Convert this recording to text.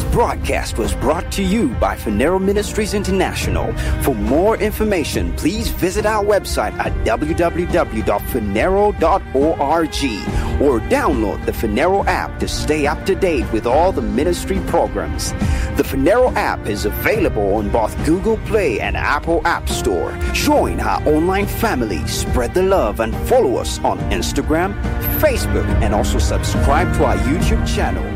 This broadcast was brought to you by Phaneroo Ministries International. For more information, please visit our website at www.phaneroo.org or download the Phaneroo app to stay up to date with all the ministry programs. The Phaneroo app is available on both Google Play and Apple App Store. Join our online family, spread the love, and follow us on Instagram, Facebook, and also subscribe to our YouTube channel.